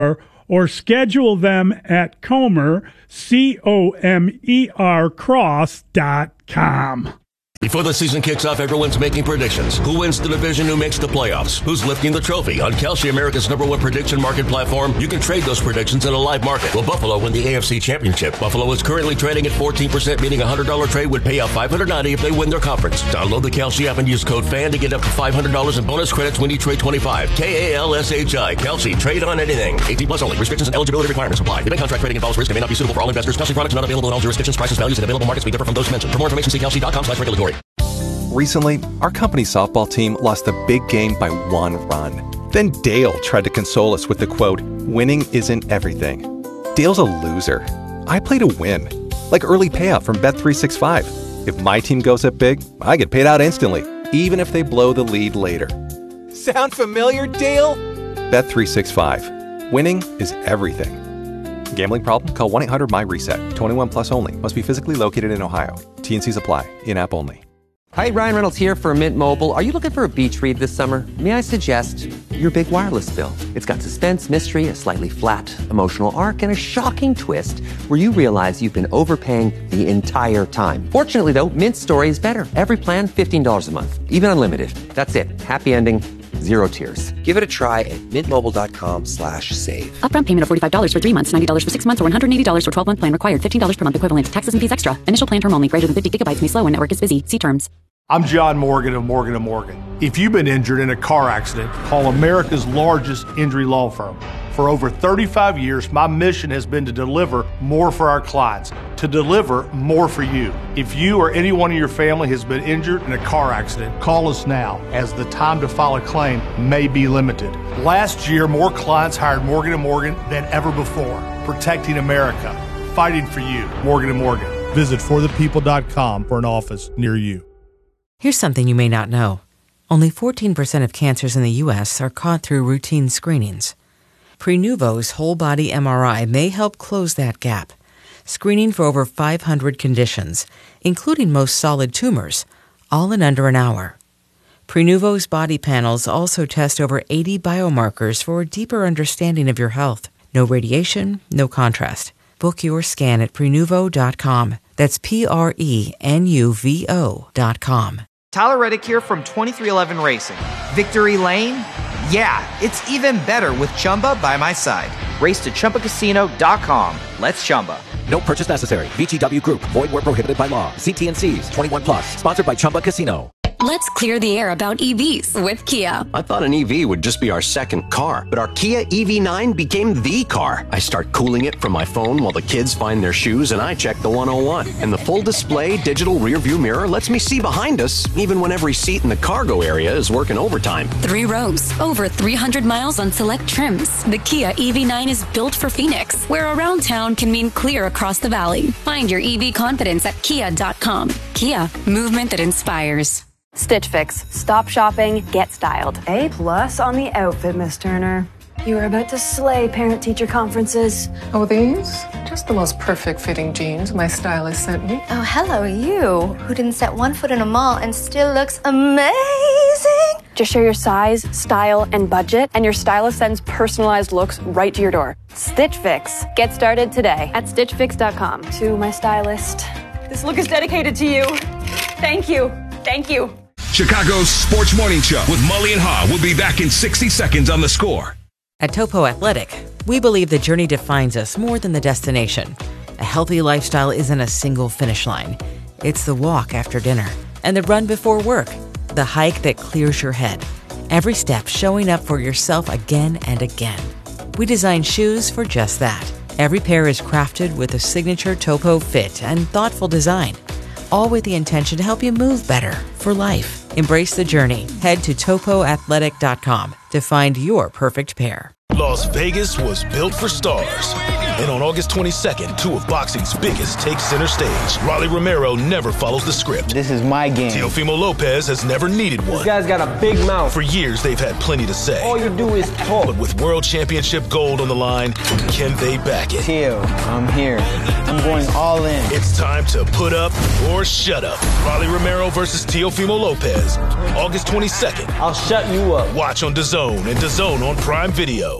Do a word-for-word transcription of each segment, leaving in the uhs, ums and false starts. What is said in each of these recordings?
or schedule them at Comer, C O M E R cross dot com. Before the season kicks off, everyone's making predictions. Who wins the division? Who makes the playoffs? Who's lifting the trophy? On Kalshi, America's number one prediction market platform, you can trade those predictions in a live market. Will Buffalo win the A F C Championship? Buffalo is currently trading at fourteen percent, meaning a one hundred dollars trade would pay out five hundred ninety dollars if they win their conference. Download the Kalshi app and use code FAN to get up to five hundred dollars in bonus credits when you trade twenty-five. K A L S H I. Kalshi. Trade on anything. eighteen plus only. Restrictions and eligibility requirements apply. The bank contract trading involves risk and may not be suitable for all investors. Kalshi products not available in all jurisdictions. Prices, values, and available markets may differ from those mentioned. For more information, see kalshi dot com slash regulatory. Recently, our company softball team lost a big game by one run. Then Dale tried to console us with the quote, "Winning isn't everything." Dale's a loser. I play to win. Like early payout from Bet three sixty-five. If my team goes up big, I get paid out instantly, even if they blow the lead later. Sound familiar, Dale? Bet three sixty-five. Winning is everything. Gambling problem? Call one eight hundred M Y reset. twenty-one plus only. Must be physically located in Ohio. T N Cs apply. In-app only. Hi, Ryan Reynolds here for Mint Mobile. Are you looking for a beach read this summer? May I suggest your big wireless bill? It's got suspense, mystery, a slightly flat emotional arc, and a shocking twist where you realize you've been overpaying the entire time. Fortunately, though, Mint's story is better. Every plan, fifteen dollars a month. Even unlimited. That's it. Happy ending. Zero tears. Give it a try at mintmobile.com slash save. Upfront payment of forty-five dollars for three months, ninety dollars for six months, or one hundred eighty dollars for twelve-month plan required. fifteen dollars per month equivalent. Taxes and fees extra. Initial plan term only. Greater than fifty gigabytes may slow when network is busy. See terms. I'm John Morgan of Morgan and Morgan. If you've been injured in a car accident, call America's largest injury law firm. For over thirty-five years, my mission has been to deliver more for our clients, to deliver more for you. If you or anyone in your family has been injured in a car accident, call us now, as the time to file a claim may be limited. Last year, more clients hired Morgan and Morgan than ever before, protecting America, fighting for you. Morgan and Morgan. Visit for the people dot com for an office near you. Here's something you may not know. Only fourteen percent of cancers in the U S are caught through routine screenings. Prenuvo's whole-body M R I may help close that gap, screening for over five hundred conditions, including most solid tumors, all in under an hour. Prenuvo's body panels also test over eighty biomarkers for a deeper understanding of your health. No radiation, no contrast. Book your scan at prenuvo dot com. That's P R E N U V O dot com. Tyler Reddick here from twenty-three eleven Racing. Victory Lane? Yeah, it's even better with Chumba by my side. Race to Chumba Casino dot com. Let's Chumba. No purchase necessary. V G W Group. Void where prohibited by law. See T N Cs. twenty-one plus. Sponsored by Chumba Casino. Let's clear the air about E Vs with Kia. I thought an E V would just be our second car, but our Kia E V nine became the car. I start cooling it from my phone while the kids find their shoes, and I check the one oh one. And the full display digital rear view mirror lets me see behind us, even when every seat in the cargo area is working overtime. Three rows, over three hundred miles on select trims. The Kia E V nine is built for Phoenix, where around town can mean clear across the valley. Find your E V confidence at kia dot com. Kia, movement that inspires. Stitch Fix. Stop shopping, get styled. A plus on the outfit, Miss Turner. You are about to slay parent-teacher conferences. Oh, these? Just the most perfect fitting jeans my stylist sent me. Oh, hello, you, who didn't set one foot in a mall and still looks amazing. Just share your size, style, and budget, and your stylist sends personalized looks right to your door. Stitch Fix. Get started today at stitch fix dot com. To my stylist, this look is dedicated to you. Thank you. Thank you. Chicago's Sports Morning Show with Mully and Haw will be back in sixty seconds on The Score. At Topo Athletic, we believe the journey defines us more than the destination. A healthy lifestyle isn't a single finish line. It's the walk after dinner and the run before work, the hike that clears your head. Every step showing up for yourself again and again. We design shoes for just that. Every pair is crafted with a signature Topo fit and thoughtful design, all with the intention to help you move better for life. Embrace the journey. Head to topo athletic dot com to find your perfect pair. Las Vegas was built for stars. And on August twenty-second, two of boxing's biggest take center stage. Rolly Romero never follows the script. This is my game. Teofimo Lopez has never needed one. This guy's got a big mouth. For years, they've had plenty to say. All you do is talk. But with world championship gold on the line, can they back it? Teo, I'm here. I'm going all in. It's time to put up or shut up. Rolly Romero versus Teofimo Lopez. August twenty-second. I'll shut you up. Watch on DAZN and DAZN on Prime Video.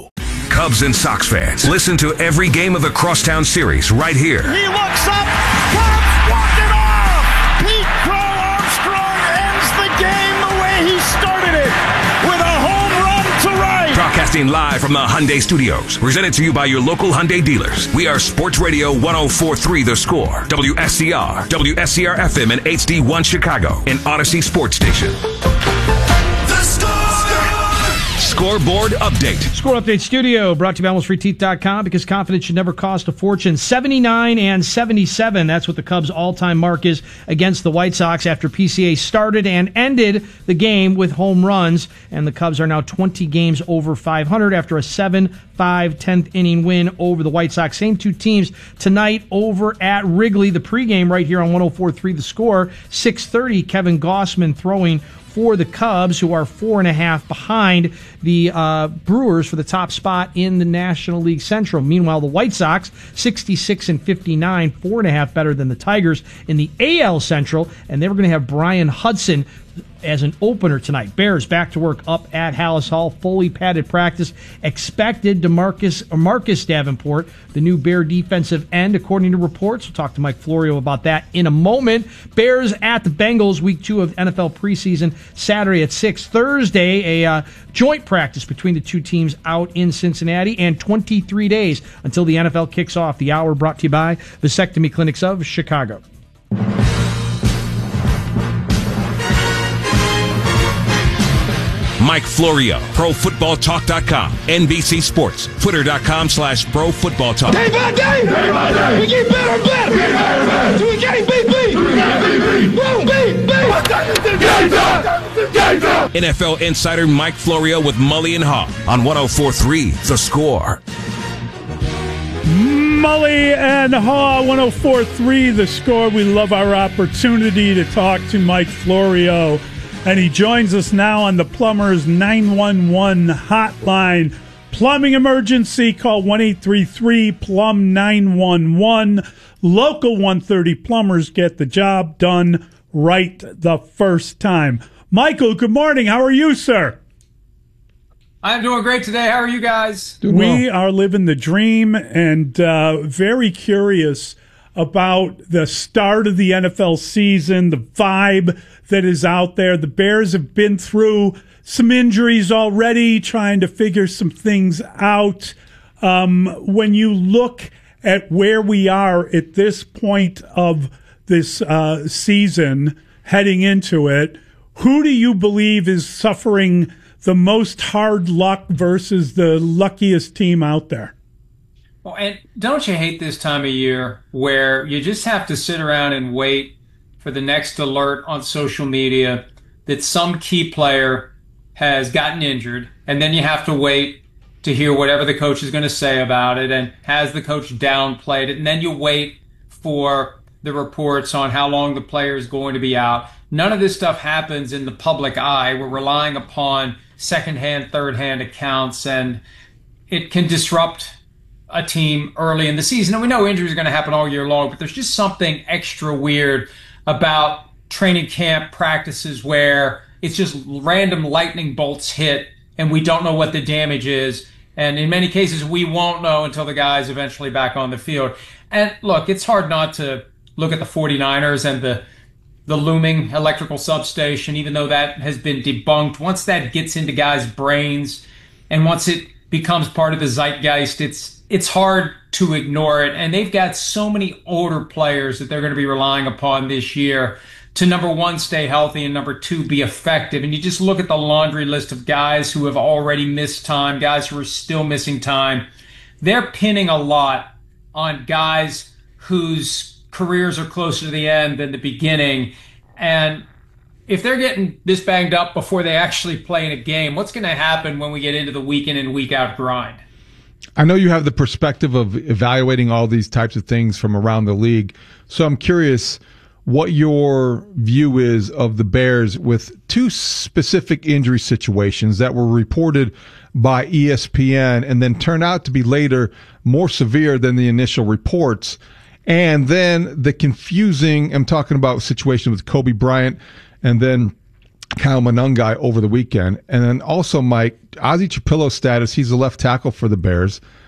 Cubs and Sox fans, listen to every game of the Crosstown Series right here. He looks up. Cubs walk it off. Pete Crow Armstrong ends the game the way he started it, with a home run to right. Broadcasting live from the Hyundai Studios. Presented to you by your local Hyundai dealers. We are Sports Radio one oh four point three The Score. W S C R, W S C R F M and H D one Chicago. An Odyssey Sports Station. The Score! Scoreboard Update. Score Update Studio brought to you by almost free teeth dot com, because confidence should never cost a fortune. seventy-nine and seventy-seven. That's what the Cubs' all-time mark is against the White Sox after P C A started and ended the game with home runs. And the Cubs are now twenty games over five hundred after a seven five tenth inning win over the White Sox. Same two teams tonight over at Wrigley. The pregame right here on one oh four point three The Score. six thirty, Kevin Gossman throwing for the Cubs, who are four and a half behind the uh, Brewers for the top spot in the National League Central. Meanwhile, the White Sox, sixty-six and fifty-nine, four and a half better than the Tigers in the A L Central, and they were going to have Brian Hudson as an opener tonight. Bears back to work up at Hallis Hall, fully padded practice expected. DeMarcus or Marcus Davenport, the new Bear defensive end, according to reports. We'll talk to Mike Florio about that in a moment. Bears at the Bengals, week two of N F L preseason, Saturday at six. Thursday, a uh, joint practice between the two teams out in Cincinnati, and twenty-three days until the N F L kicks off. The hour brought to you by Vasectomy Clinics of Chicago. Mike Florio, Pro Football Talk dot com, N B C Sports, Twitter dot com slash Pro Football Talk. Day by day, day by day, we get better and better. We get better and better. So we can't beat beat. So we can't beat beat. Boom, beat, beat. Game's up. Game's up. N F L insider Mike Florio with Mully and Haw on one oh four point three The Score. Mully and Haw, one oh four point three The Score. We love our opportunity to talk to Mike Florio. And he joins us now on the Plumbers nine one one hotline. Plumbing emergency, call one eight three three plumb nine one one. Local one thirty plumbers get the job done right the first time. Michael, good morning. How are you, sir? I'm doing great today. How are you guys? Doing we well. Are living the dream, and uh, very curious about the start of the N F L season, the vibe that is out there. The Bears have been through some injuries already, trying to figure some things out. Um, when you look at where we are at this point of this uh, season, heading into it, who do you believe is suffering the most hard luck versus the luckiest team out there? Well, and don't you hate this time of year where you just have to sit around and wait for the next alert on social media that some key player has gotten injured, and then you have to wait to hear whatever the coach is going to say about it, and has the coach downplayed it, and then you wait for the reports on how long the player is going to be out. None of this stuff happens in the public eye. We're relying upon second-hand, third-hand accounts, and it can disrupt a team early in the season. And we know injuries are going to happen all year long, but there's just something extra weird about training camp practices where it's just random lightning bolts hit and we don't know what the damage is. And in many cases, we won't know until the guy's eventually back on the field. And look, it's hard not to look at the 49ers and the the looming electrical substation, even though that has been debunked. Once that gets into guys' brains and once it becomes part of the zeitgeist, it's it's hard to ignore it. And they've got so many older players that they're going to be relying upon this year to, number one, stay healthy, and number two, be effective. And you just look at the laundry list of guys who have already missed time, guys who are still missing time. They're pinning a lot on guys whose careers are closer to the end than the beginning. And if they're getting this banged up before they actually play in a game, what's going to happen when we get into the week in and week out grind? I know you have the perspective of evaluating all these types of things from around the league. So I'm curious what your view is of the Bears with two specific injury situations that were reported by E S P N and then turned out to be later more severe than the initial reports. And then the confusing, I'm talking about a situation with Kobe Bryant and then Kyle Monangai over the weekend. And then also, Mike, Ozzie Chapillo's status, he's the left tackle for the Bears.